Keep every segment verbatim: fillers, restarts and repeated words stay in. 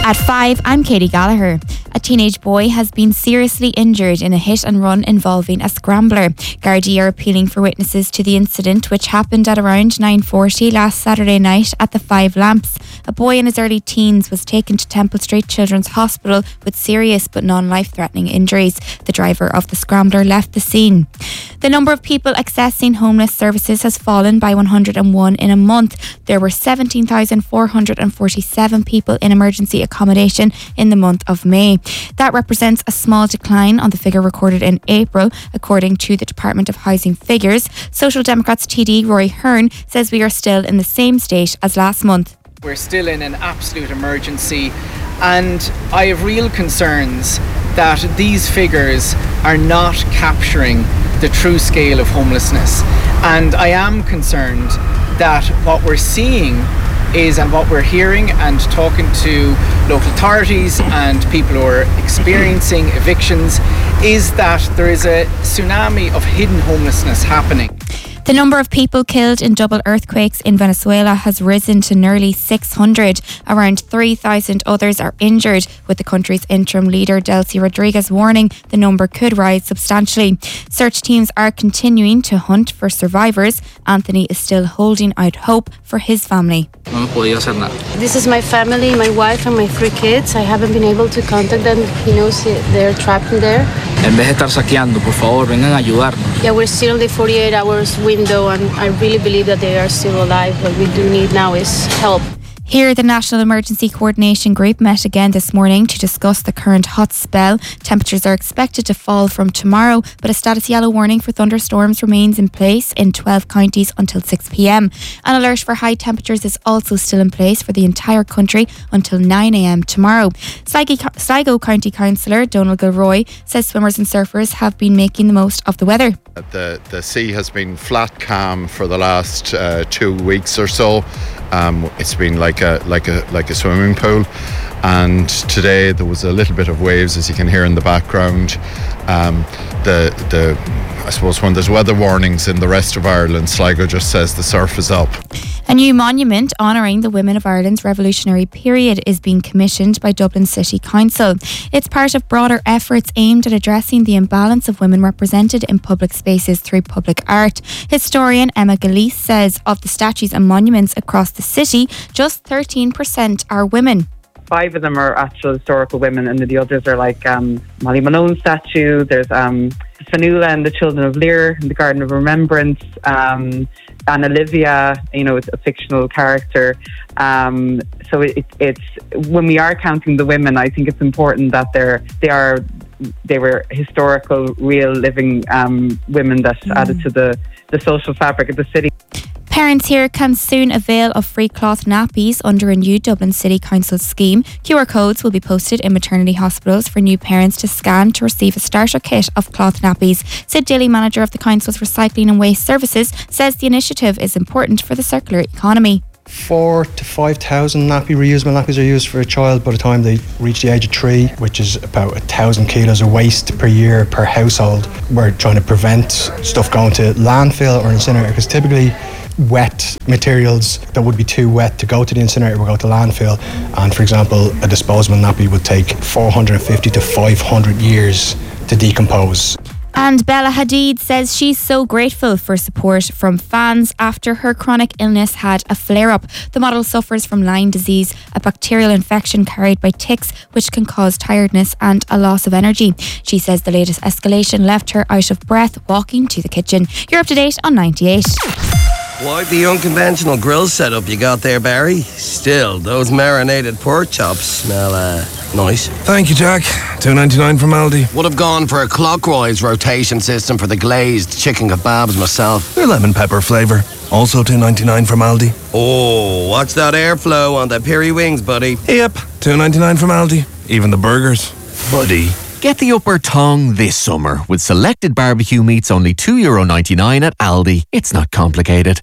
At five, I'm Katie Gallagher. A teenage boy has been seriously injured in a hit and run involving a scrambler. Gardaí are appealing for witnesses to the incident, which happened at around nine forty last Saturday night at the Five Lamps. A boy in his early teens was taken to Temple Street Children's Hospital with serious but non-life-threatening injuries. The driver of the scrambler left the scene. The number of people accessing homeless services has fallen by one hundred and one in a month. There were seventeen thousand four hundred forty-seven people in emergency accommodation in the month of May. That represents a small decline on the figure recorded in April, according to the Department of Housing figures. Social Democrats T D Rory Hearn says we are still in the same state as last month. We're still in an absolute emergency, and I have real concerns that these figures are not capturing the true scale of homelessness. And I am concerned that what we're seeing is, and what we're hearing and talking to local authorities and people who are experiencing evictions, is that there is a tsunami of hidden homelessness happening. The number of people killed in double earthquakes in Venezuela has risen to nearly six hundred. Around three thousand others are injured, with the country's interim leader Delcy Rodriguez warning the number could rise substantially. Search teams are continuing to hunt for survivors. Anthony is still holding out hope for his family. This is my family, my wife and my three kids. I haven't been able to contact them. He knows they're trapped in there. En vez de estar saqueando, por favor, vengan a ayudarnos. Yeah, we're still in the forty-eight hours window, and I really believe that they are still alive. What we do need now is help. Here, the National Emergency Coordination Group met again this morning to discuss the current hot spell. Temperatures are expected to fall from tomorrow, but a status yellow warning for thunderstorms remains in place in twelve counties until six p.m. An alert for high temperatures is also still in place for the entire country until nine a.m. tomorrow. Sligo, Sligo County Councillor Donald Gilroy says swimmers and surfers have been making the most of the weather. The, the sea has been flat calm for the last uh, two weeks or so. Um, it's been like a like a like a swimming pool, and today there was a little bit of waves, as you can hear in the background. Um, the the I suppose when there's weather warnings in the rest of Ireland, Sligo just says the surf is up. A new monument honouring the women of Ireland's revolutionary period is being commissioned by Dublin City Council. It's part of broader efforts aimed at addressing the imbalance of women represented in public spaces through public art. Historian Emma Gillese says of the statues and monuments across the city, just thirteen percent are women. Five of them are actual historical women, and the others are like um, Molly Malone statue. There's um, Fanula and the Children of Lear in the Garden of Remembrance. Um, and Olivia, you know, it's a fictional character. Um, so it, it, it's when we are counting the women, I think it's important that they're they are they were historical, real, living um, women that mm. added to the the social fabric of the city. Parents here can soon avail of free cloth nappies under a new Dublin City Council scheme. Q R codes will be posted in maternity hospitals for new parents to scan to receive a starter kit of cloth nappies. Sid Daly, manager of the Council's Recycling and Waste Services, says the initiative is important for the circular economy. Four to five thousand nappy reusable nappies are used for a child by the time they reach the age of three, which is about a thousand kilos of waste per year per household. We're trying to prevent stuff going to landfill or incinerator, because typically wet materials that would be too wet to go to the incinerator will go to landfill, and for example a disposable nappy would take four hundred fifty to five hundred years to decompose. And Bella Hadid says she's so grateful for support from fans after her chronic illness had a flare-up. The model suffers from Lyme disease, a bacterial infection carried by ticks which can cause tiredness and a loss of energy. She says the latest escalation left her out of breath walking to the kitchen. You're up to date on ninety-eight. Quite the unconventional grill setup you got there, Barry. Still, those marinated pork chops smell uh, nice. Thank you, Jack. two ninety-nine from Aldi. Would have gone for a clockwise rotation system for the glazed chicken kebabs myself. They're lemon pepper flavour. Also two ninety-nine from Aldi. Oh, watch that airflow on the peri wings, buddy. Yep, two ninety-nine from Aldi. Even the burgers. Buddy. Get the upper tongue this summer with selected barbecue meats only two euro ninety-nine at Aldi. It's not complicated.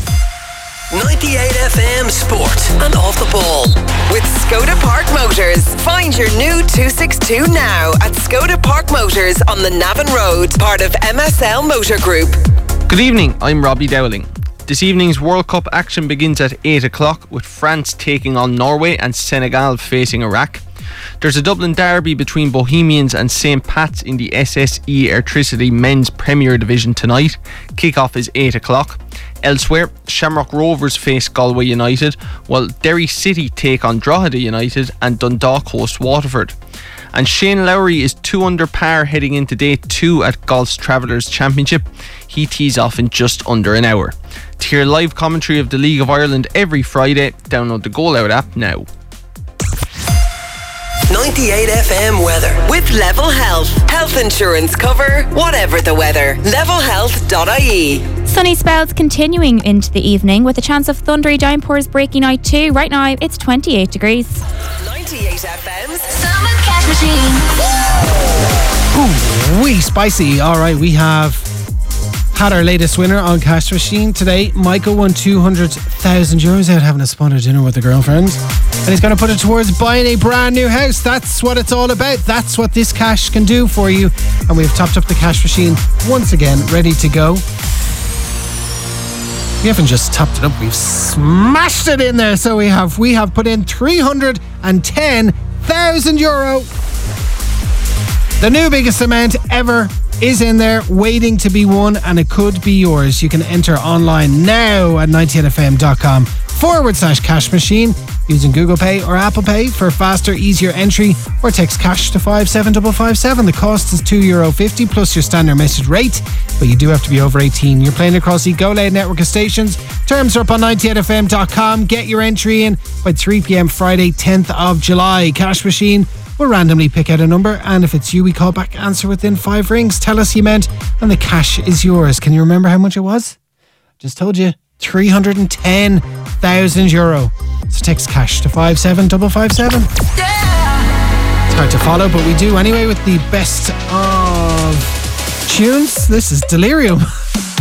ninety-eight F M Sport and Off the Ball with Skoda Park Motors. Find your new two sixty-two now at Skoda Park Motors on the Navan Road, part of M S L Motor Group. Good evening, I'm Robbie Dowling. This evening's World Cup action begins at eight o'clock with France taking on Norway and Senegal facing Iraq. There's a Dublin derby between Bohemians and Saint Pat's in the S S E Airtricity Men's Premier Division tonight. Kick-off is eight o'clock. Elsewhere, Shamrock Rovers face Galway United, while Derry City take on Drogheda United and Dundalk host Waterford. And Shane Lowry is two under par heading into day two at Golf's Travellers Championship. He tees off in just under an hour. To hear live commentary of the League of Ireland every Friday, download the Goal Out app now. ninety-eight F M weather with Level Health. Health insurance cover, whatever the weather. level health dot I E. Sunny spells continuing into the evening with a chance of thundery downpours breaking out too. Right now it's twenty-eight degrees. ninety-eight F M's Summer Cash Machine. Ooh, wee spicy. All right, we have had our latest winner on Cash Machine today. Michael won two hundred thousand euros out having a spot of dinner with a girlfriend, and he's going to put it towards buying a brand new house. That's what it's all about. That's what this cash can do for you. And we've topped up the Cash Machine once again, ready to go. We haven't just topped it up, we've smashed it in there. So we have we have put in three hundred ten thousand euro. The new biggest amount ever is in there, waiting to be won, and it could be yours. You can enter online now at ninety-eight F M dot com forward slash cash machine using Google Pay or Apple Pay for faster, easier entry, or text cash to five seven five five seven. The cost is two euro fifty plus your standard message rate, but you do have to be over eighteen. You're playing across the Go Loud network of stations. Terms are up on ninety-eight F M dot com. Get your entry in by three p.m. Friday, tenth of July. Cash Machine will randomly pick out a number, and if it's you, we call back, answer within five rings, tell us you meant, and the cash is yours. Can you remember how much it was? Just told you, three hundred ten thousand euro. So text cash to five seven five five seven. Yeah. It's hard to follow, but we do anyway with the best of tunes. This is Delirium.